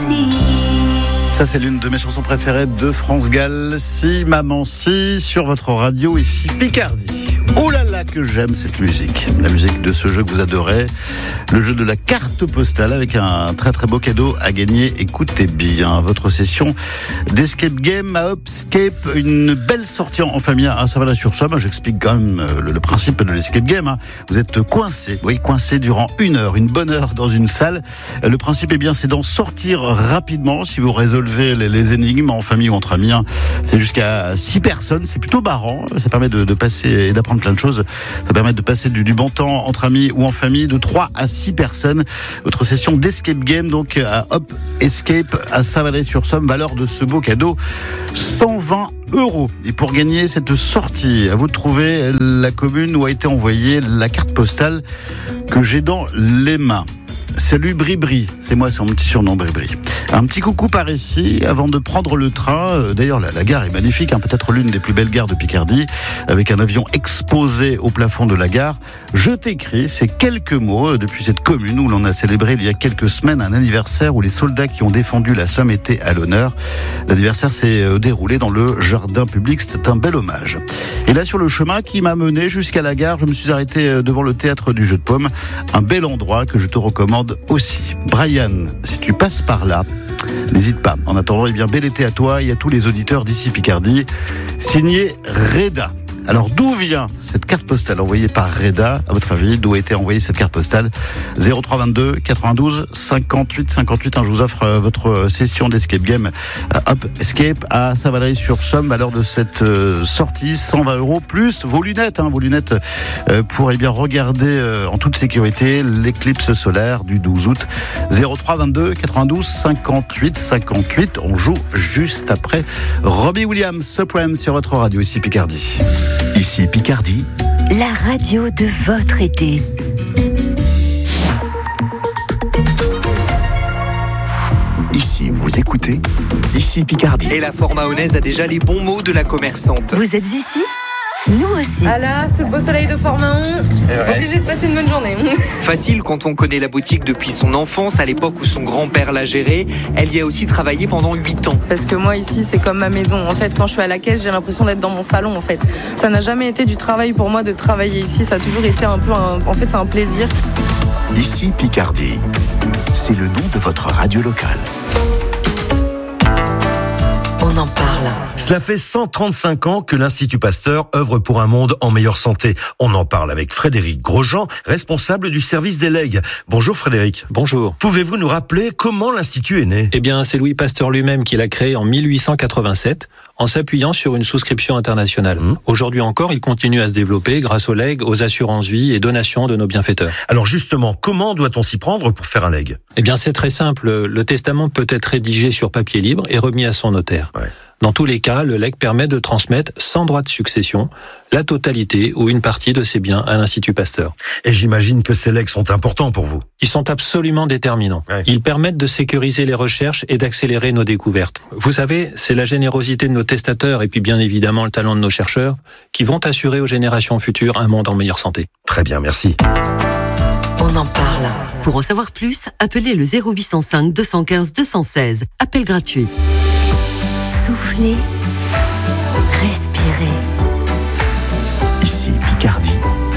Ça, c'est l'une de mes chansons préférées de France Gall. Si, maman, si, sur votre radio, ici Picardie. Oh là là, que j'aime cette musique. La musique de ce jeu que vous adorez. Le jeu de la carte postale avec un très très beau cadeau à gagner. Écoutez bien, votre session d'Escape Game à Upscape. Une belle sortie en famille à Saint-Valin-sur-Somme. J'explique quand même le principe de l'Escape Game. Vous êtes coincé durant une bonne heure dans une salle. Le principe, c'est d'en sortir rapidement si vous résolvez les énigmes en famille ou entre amis. C'est jusqu'à 6 personnes. C'est plutôt marrant. Ça permet de passer et d'apprendre plein de choses. Ça permet de passer du bon temps entre amis ou en famille, de 3 à 6 personnes. Votre session d'Escape Game, donc à Hop Escape à Saint-Valin-sur-Somme, valeur de ce beau cadeau 120 €. Et pour gagner cette sortie, à vous de trouver la commune où a été envoyée la carte postale que j'ai dans les mains. Salut Bribri, c'est moi, c'est mon petit surnom Bribri. Un petit coucou par ici avant de prendre le train. D'ailleurs, la gare est magnifique, peut-être l'une des plus belles gares de Picardie, avec un avion exposé au plafond de la gare. Je t'écris ces quelques mots depuis cette commune où l'on a célébré il y a quelques semaines un anniversaire où les soldats qui ont défendu la Somme étaient à l'honneur. L'anniversaire s'est déroulé dans le jardin public, c'était un bel hommage. Et là, sur le chemin qui m'a mené jusqu'à la gare, je me suis arrêté devant le théâtre du Jeu de Paume, un bel endroit que je te recommande aussi. Brian, si tu passes par là, n'hésite pas. En attendant, bel été à toi et à tous les auditeurs d'ici Picardie. Signé Reda. Alors, d'où vient cette carte postale envoyée par Reda, à votre avis? D'où a été envoyée cette carte postale? 0322 92 58 58. Je vous offre votre session d'Escape Game Hop Escape à Saint-Valin-sur-Somme à l'heure de cette sortie. 120 € plus vos lunettes, pour regarder en toute sécurité l'éclipse solaire du 12 août. 0322 92 58 58. On joue juste après Robbie Williams, Supreme sur votre radio ici Picardie. Ici Picardie, la radio de votre été. Ici vous écoutez, ici Picardie. Et la Fort-Mahonaise a déjà les bons mots de la commerçante. Vous êtes ici ? Nous aussi. Ah là, sous le beau soleil de Fort-Mahon, obligé de passer une bonne journée. Facile quand on connaît la boutique depuis son enfance, à l'époque où son grand-père l'a gérée. Elle y a aussi travaillé pendant 8 ans. Parce que moi ici, c'est comme ma maison. En fait, quand je suis à la caisse, j'ai l'impression d'être dans mon salon. En fait, ça n'a jamais été du travail pour moi de travailler ici. Ça a toujours été c'est un plaisir. Ici Picardie, c'est le nom de votre radio locale. On en parle. Cela fait 135 ans que l'Institut Pasteur œuvre pour un monde en meilleure santé. On en parle avec Frédéric Grosjean, responsable du service des legs. Bonjour Frédéric. Bonjour. Pouvez-vous nous rappeler comment l'Institut est né ? Eh bien, c'est Louis Pasteur lui-même qui l'a créé en 1887, en s'appuyant sur une souscription internationale. Aujourd'hui encore, il continue à se développer grâce aux legs, aux assurances-vie et donations de nos bienfaiteurs. Alors justement, comment doit-on s'y prendre pour faire un leg ? Eh bien, c'est très simple. Le testament peut être rédigé sur papier libre et remis à son notaire. Ouais. Dans tous les cas, le legs permet de transmettre sans droit de succession la totalité ou une partie de ses biens à l'Institut Pasteur. Et j'imagine que ces legs sont importants pour vous. Ils sont absolument déterminants. Ouais. Ils permettent de sécuriser les recherches et d'accélérer nos découvertes. Vous savez, c'est la générosité de nos testateurs et puis bien évidemment le talent de nos chercheurs qui vont assurer aux générations futures un monde en meilleure santé. Très bien, merci. On en parle. Pour en savoir plus, appelez le 0805 215 216. Appel gratuit. Soufflez, respirez. Ici Picardie.